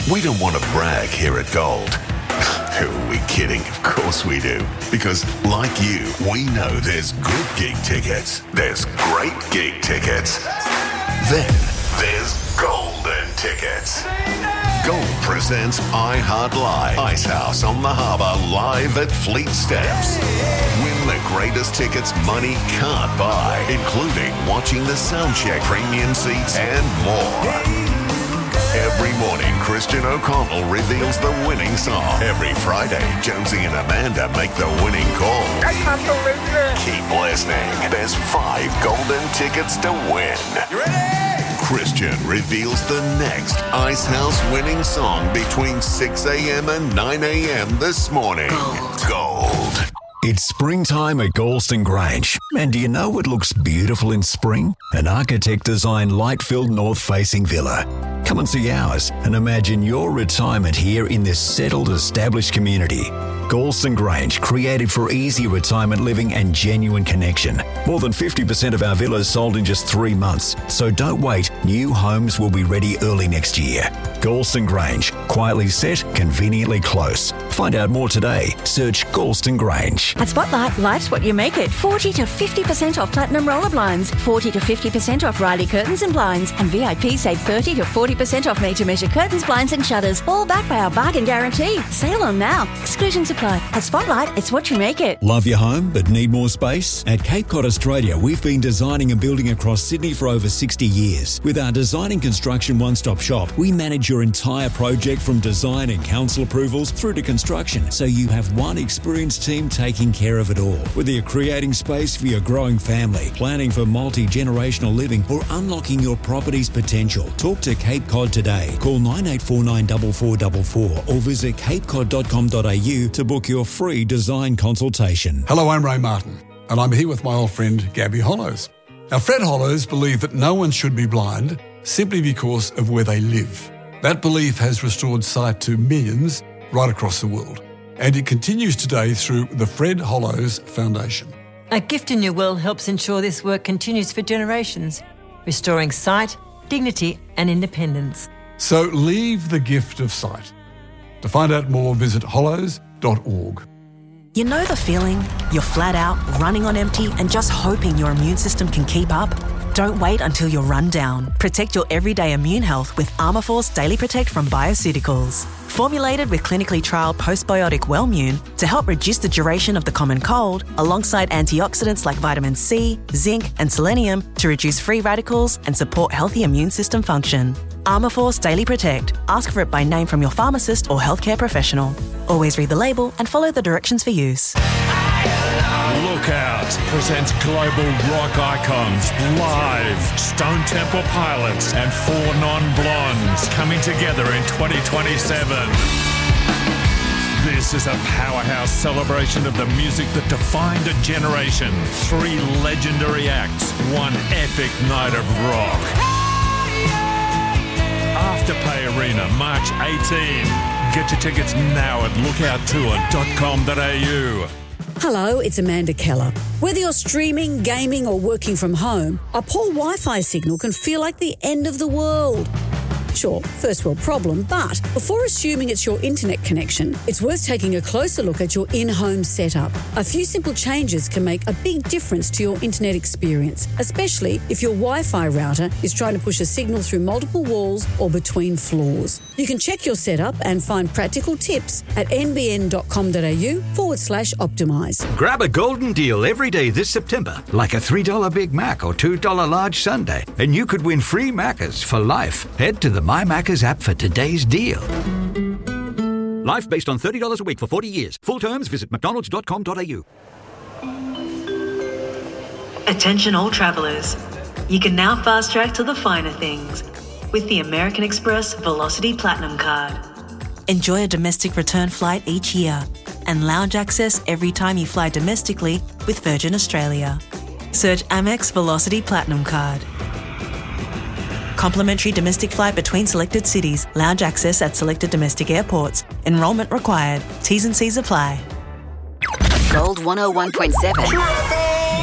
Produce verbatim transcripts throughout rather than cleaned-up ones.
We don't want to brag here at Gold. Who are we kidding? Of course we do. Because, like you, we know there's good gig tickets, there's great gig tickets, then there's golden tickets. Gold presents iHeart Live, Icehouse on the Harbour, live at Fleet Steps. Win the greatest tickets money can't buy, including watching the soundcheck, premium seats, and more. Every morning, Christian O'Connell reveals the winning song. Every Friday, Jonesy and Amanda make the winning call. I can't believe it. Keep listening. There's five golden tickets to win. You ready? Christian reveals the next Icehouse winning song between six a.m. and nine a.m. this morning. Gold. Gold. It's springtime at Galston Grange. And do you know what looks beautiful in spring? An architect-designed light-filled north-facing villa. Come and see ours and imagine your retirement here in this settled, established community. Galston Grange, created for easy retirement living and genuine connection. More than fifty percent of our villas sold in just three months. So don't wait. New homes will be ready early next year. Galston Grange, quietly set, conveniently close. Find out more today. Search Galston Grange. At Spotlight, life's what you make it. forty to fifty percent off Platinum Roller Blinds, forty to fifty percent off Riley Curtains and Blinds, and V I P save thirty to forty percent off made-to-measure curtains, blinds and shutters, all backed by our bargain guarantee. Sale on now. Exclusions apply. At Spotlight, it's what you make it. Love your home but need more space? At Cape Cod Australia, we've been designing and building across Sydney for over sixty years. With our design and construction one-stop shop, we manage your entire project from design and council approvals through to construction, so you have one experienced team taking care of it all. Whether you're creating space for your growing family, planning for multi-generational living, or unlocking your property's potential, talk to Cape Cod today. Call nine eight four nine four four four four or visit cape cod dot com dot a u to book your free design consultation. Hello, I'm Ray Martin, and I'm here with my old friend Gabby Hollows. Now, Fred Hollows believed that no one should be blind simply because of where they live. That belief has restored sight to millions right across the world, and it continues today through the Fred Hollows Foundation. A gift in your will helps ensure this work continues for generations, restoring sight, dignity and independence. So leave the gift of sight. To find out more, visit hollows dot org. You know the feeling? You're flat out, running on empty and just hoping your immune system can keep up? Don't wait until you're run down. Protect your everyday immune health with Armourforce Daily Protect from Bioceuticals. Formulated with clinically trialled postbiotic Wellmune to help reduce the duration of the common cold, alongside antioxidants like vitamin C, zinc and selenium to reduce free radicals and support healthy immune system function. Armourforce Daily Protect. Ask for it by name from your pharmacist or healthcare professional. Always read the label and follow the directions for use. Lookout presents global rock icons live. Stone Temple Pilots and Four Non-Blondes coming together in twenty twenty-seven. This is a powerhouse celebration of the music that defined a generation. Three legendary acts, one epic night of rock. Afterpay Arena, March eighteenth. Get your tickets now at lookout tour dot com dot a u. Hello, it's Amanda Keller. Whether you're streaming, gaming or working from home, a poor Wi-Fi signal can feel like the end of the world. Sure, first world problem, but before assuming it's your internet connection, it's worth taking a closer look at your in-home setup. A few simple changes can make a big difference to your internet experience, especially if your Wi-Fi router is trying to push a signal through multiple walls or between floors. You can check your setup and find practical tips at nbn.com.au forward slash optimise. Grab a golden deal every day this September, like a three dollars Big Mac or two dollars large sundae, and you could win free Maccas for life. Head to the My Maccas app for today's deal. Life based on thirty dollars a week for forty years. Full terms, visit mcdonalds dot com dot a u. Attention all travellers. You can now fast track to the finer things with the American Express Velocity Platinum Card. Enjoy a domestic return flight each year and lounge access every time you fly domestically with Virgin Australia. Search Amex Velocity Platinum Card. Complimentary domestic flight between selected cities. Lounge access at selected domestic airports. Enrolment required. T's and C's apply. Gold one oh one point seven.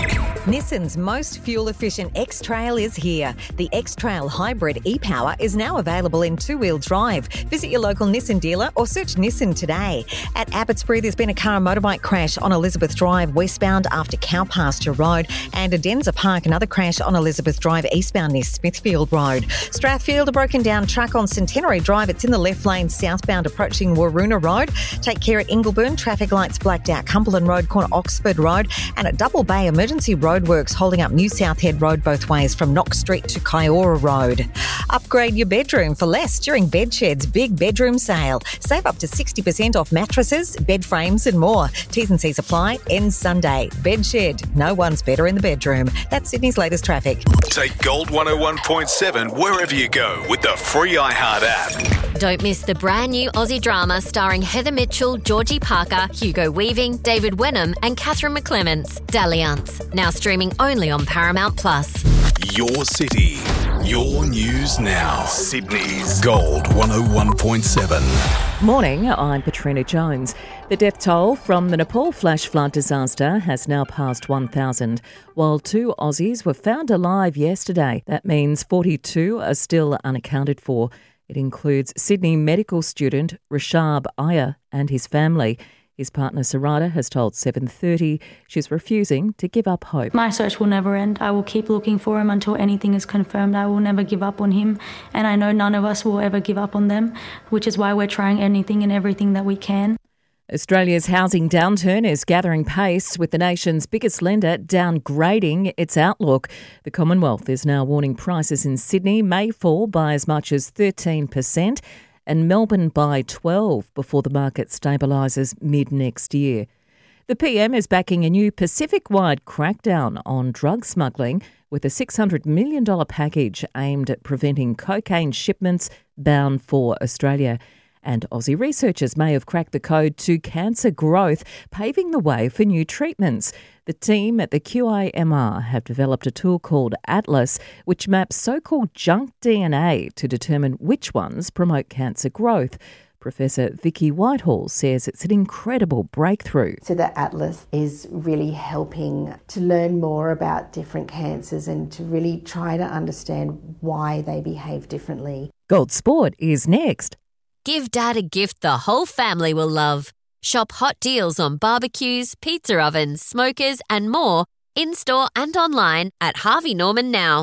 Nissan's most fuel-efficient X-Trail is here. The X-Trail Hybrid e-Power is now available in two-wheel drive. Visit your local Nissan dealer or search Nissan today. At Abbotsbury, there's been a car and motorbike crash on Elizabeth Drive westbound after Cowpasture Road, and at Denzer Park, another crash on Elizabeth Drive eastbound near Smithfield Road. Strathfield, a broken down truck on Centenary Drive. It's in the left lane southbound approaching Waroona Road. Take care at Ingleburn. Traffic lights blacked out Cumberland Road, corner Oxford Road, and at Double Bay, emergency roadworks holding up New South Head Road both ways from Knox Street to Kiora Road. Upgrade your bedroom for less during Bedshed's big bedroom sale. Save up to sixty percent off mattresses, bed frames and more. T's and C's apply. Ends Sunday. Bedshed. No one's better in the bedroom. That's Sydney's latest traffic. Take Gold one oh one point seven wherever you go with the free iHeart app. Don't miss the brand new Aussie drama starring Heather Mitchell, Georgie Parker, Hugo Weaving, David Wenham and Catherine McClements, Dalliance. Now streaming only on Paramount Plus. Your city, your news now. Sydney's Gold one oh one point seven. Morning, I'm Katrina Jones. The death toll from the Nepal flash flood disaster has now passed one thousand, while two Aussies were found alive yesterday. That means forty-two are still unaccounted for. It includes Sydney medical student Rashab Iyer and his family. His partner Sarada has told seven thirty she's refusing to give up hope. My search will never end. I will keep looking for him until anything is confirmed. I will never give up on him, and I know none of us will ever give up on them, which is why we're trying anything and everything that we can. Australia's housing downturn is gathering pace, with the nation's biggest lender downgrading its outlook. The Commonwealth is now warning prices in Sydney may fall by as much as thirteen percent and Melbourne by twelve percent before the market stabilises mid-next year. The P M is backing a new Pacific-wide crackdown on drug smuggling with a six hundred million dollars package aimed at preventing cocaine shipments bound for Australia. And Aussie researchers may have cracked the code to cancer growth, paving the way for new treatments. The team at the Q I M R have developed a tool called Atlas, which maps so-called junk D N A to determine which ones promote cancer growth. Professor Vicky Whitehall says it's an incredible breakthrough. So the Atlas is really helping to learn more about different cancers and to really try to understand why they behave differently. Gold Sport is next. Give Dad a gift the whole family will love. Shop hot deals on barbecues, pizza ovens, smokers and more in-store and online at Harvey Norman now.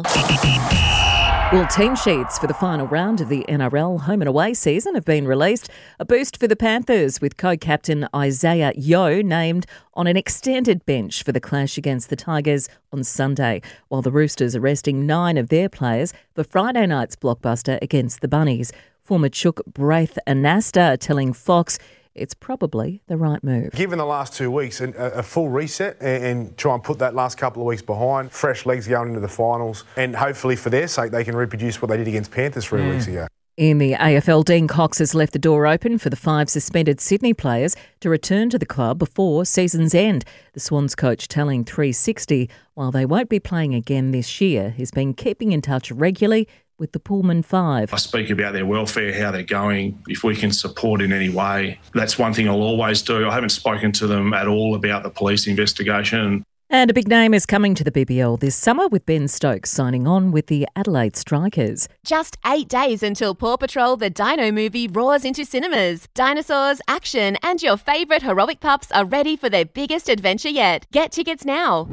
Well, team sheets for the final round of the N R L home and away season have been released. A boost for the Panthers, with co-captain Isaiah Yeo named on an extended bench for the clash against the Tigers on Sunday, while the Roosters are resting nine of their players for Friday night's blockbuster against the Bunnies. Former Chook Braith Anasta telling Fox it's probably the right move. Given the last two weeks, a, a full reset and, and try and put that last couple of weeks behind, fresh legs going into the finals, and hopefully for their sake they can reproduce what they did against Panthers three mm. weeks ago. In the A F L, Dean Cox has left the door open for the five suspended Sydney players to return to the club before season's end. The Swans coach telling three sixty, while they won't be playing again this year, he's been keeping in touch regularly with the Pullman Five. I speak about their welfare, how they're going, if we can support in any way. That's one thing I'll always do. I haven't spoken to them at all about the police investigation. And a big name is coming to the B B L this summer, with Ben Stokes signing on with the Adelaide Strikers. Just eight days until Paw Patrol the Dino movie roars into cinemas. Dinosaurs, action and your favourite heroic pups are ready for their biggest adventure yet. Get tickets now.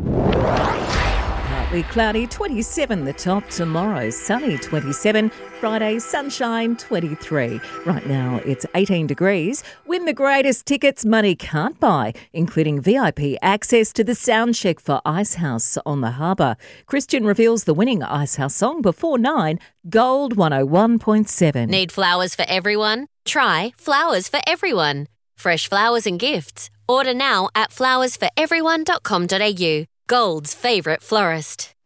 Partly cloudy, twenty-seven the top. Tomorrow, sunny, twenty-seven. Friday, sunshine, twenty-three. Right now, it's eighteen degrees. Win the greatest tickets money can't buy, including V I P access to the sound check for Icehouse on the Harbour. Christian reveals the winning Icehouse song before nine. Gold one oh one point seven. Need flowers for everyone? Try Flowers for Everyone. Fresh flowers and gifts. Order now at flowers for everyone dot com dot a u. Gold's favourite florist.